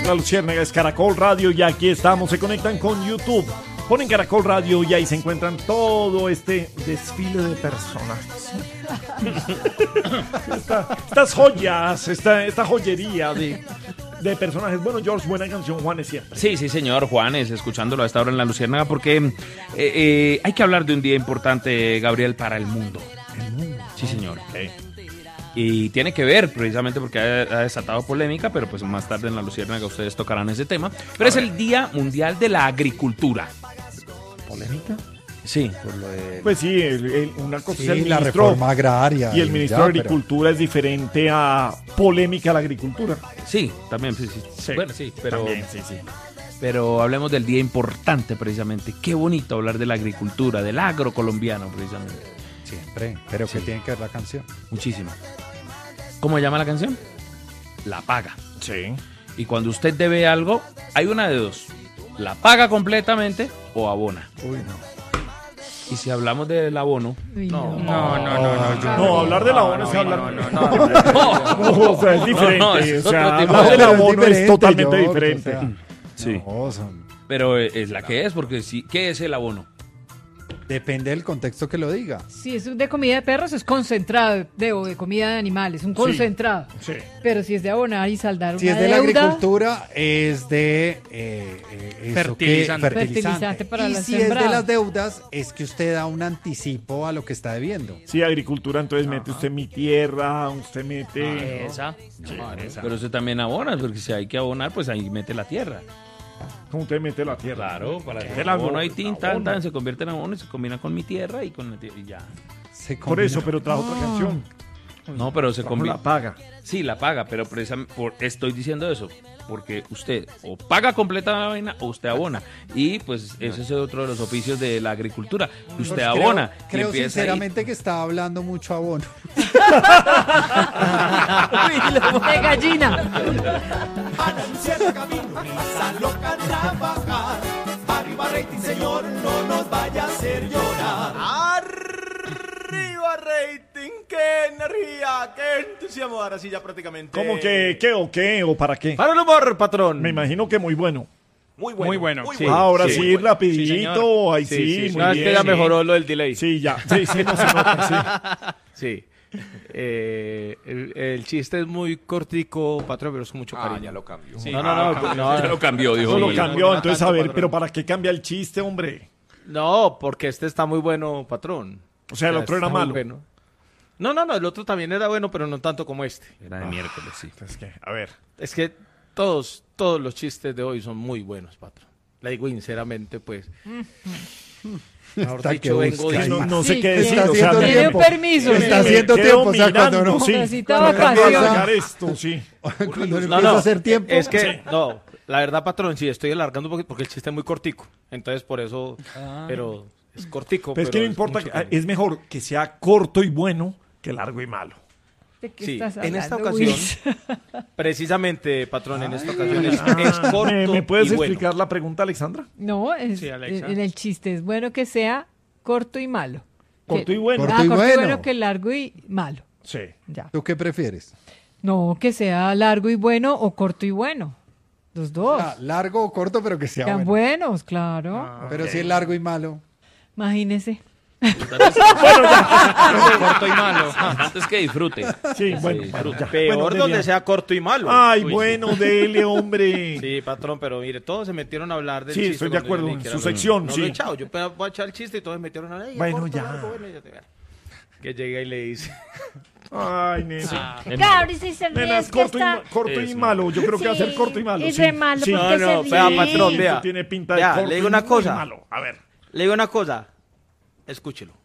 La Luciérnaga es Caracol Radio y aquí estamos. Se conectan con YouTube. Ponen Caracol Radio y ahí se encuentran todo este desfile de personajes. Estas joyas, esta joyería de personajes. Bueno, George, buena canción, Juanes siempre. Sí, señor, Juanes, escuchándolo a esta hora en La Luciérnaga, porque hay que hablar de un día importante, Gabriel, para el mundo. ¿El mundo? Sí, señor. Okay. Y tiene que ver, precisamente porque ha desatado polémica, pero pues más tarde en La Luciérnaga ustedes tocarán ese tema. Pero es el Día Mundial de la Agricultura. ¿Polémica? Sí, por lo de... Pues sí, una cosa Sí, es el ministro, la reforma agraria. y el ministro de Agricultura es diferente a polémica a la agricultura. Sí, también, sí. Sí. Bueno, sí, pero... También, sí. Pero hablemos del día importante, precisamente. Qué bonito hablar de la agricultura, del agro colombiano, precisamente. Siempre, pero Sí. ¿qué tiene que ver la canción? Muchísimo. ¿Cómo se llama la canción? La paga. Sí. Y cuando usted debe algo, hay una de dos. La paga completamente o abona. Uy, no. Y si hablamos del abono... No, No, hablar de la ONU es hablar... No, o sea, es diferente. No, es o sea, otro tipo hablar de- de la Pero es ONU es diferente, totalmente George, diferente. o sea, Sí. no, son- Pero es la que es, porque sí, ¿qué es el abono? depende del contexto que lo diga. Si es de comida de perros, es concentrado o de comida de animales, un concentrado. Sí. Pero si es de abonar y saldar Si una es de la deuda, agricultura, es de Fertilizante. Fertilizante para y las si es de sembradas. las deudas, es que usted da un anticipo a lo que está debiendo. Sí, agricultura, entonces mete usted mi tierra, usted mete... Esa. Pero usted también abona, porque si hay que abonar, pues ahí mete la tierra. ¿Cómo usted mete la tierra? Claro, para que El el abono abono, ahí abono. tan, se convierte en abono y se combina con mi tierra y con la tierra y ya. Se Por eso, pero trajo otra canción. No, pero se Trajo combina. la paga. Sí, la paga, pero precisamente estoy diciendo eso, porque usted o paga completa la vaina o usted abona. Y pues ese es otro de los oficios de la agricultura. Que usted Pues abona. y Creo empieza ahí. sinceramente que está hablando mucho abono. de gallina. Anunciar camino, esa loca trabajar. Arriba rating, señor, no nos vaya a hacer llorar. Arriba rating, qué energía, qué entusiasmo. Ahora sí ya prácticamente. ¿Cómo que qué o qué o para qué? Para el humor, patrón. Me imagino que muy bueno. Muy bueno. Sí. Ahora sí, Sí, rapidito, señor. ahí sí, muy No, es bien. que ya mejoró lo del delay. Sí, ya. Sí, no se nota, sí. Sí. El chiste es muy cortico, patrón, pero es con mucho cariño. ya lo cambió. Sí. Ya lo cambió, dijo. Eso lo Willy. cambió, no entonces tanto, a ver, patrón. pero ¿para qué cambia el chiste, hombre? No, porque este está muy bueno, patrón. O sea, el otro era está muy malo. bueno. No, el otro también era bueno, pero no tanto como este. Era de miércoles, sí. Es que, a ver. Es que todos los chistes de hoy son muy buenos, patrón. Le digo sinceramente, pues. Mejor Hasta dicho, que vengo busca. de... No sé Sí, qué sí. decir. Está O sea, haciendo Tiene un tiempo. permiso. Está sí. haciendo me tiempo, quedo o sea, cuando mirando, no. sí. Necesita Cuando empieza a vacaciones. sacar esto, sí. Cuando uno No, empieza a hacer tiempo. Es que, no, la verdad, patrón, sí, estoy alargando un poquito porque el chiste es muy cortico. Entonces, por eso, pero es cortico. Pero es que no importa, mucho cariño. es mejor que sea corto y bueno que largo y malo. ¿De qué Sí, estás en esta hablando, ocasión, Luis? precisamente, patrón, en esta ocasión es corto ¿Me puedes y bueno. explicar la pregunta, Alexandra? No, Sí, Alexa. en el chiste es bueno que sea corto y malo. Corto y bueno. Corto y corto y bueno. bueno que largo y malo. Sí. Ya. ¿Tú qué prefieres? No, que sea largo y bueno o corto y bueno. Los dos. Ah, largo o corto, pero que sea Sean bueno. buenos, claro. Pero si es largo y malo. Imagínese. Corto y malo. Antes que disfrute. Sí, bueno. disfruta. bueno, ya. Peor Bueno, donde Delia. sea corto y malo. Ay, Uy, bueno, dele, hombre. Sí, patrón, pero mire, todos se metieron a hablar del Sí, chiste. estoy de cuando yo acuerdo, ni en siquiera su lo- sección, no sí. lo he echado, yo voy a echar el chiste y todos se metieron a hablar. Bueno, corto, ya. largo, bueno, ya te verás. Que llega y le dice. Ay, nena. Claro, y si se Nena, ríe es es que está... corto y malo. Yo creo que va a ser Sí, corto y malo. y sí. re malo, Sí. porque No, se no, ríe. vea, patrón, Esto vea. tiene pinta de Vea, corto le digo y una muy cosa. malo. A ver. Le digo una cosa. Escúchelo.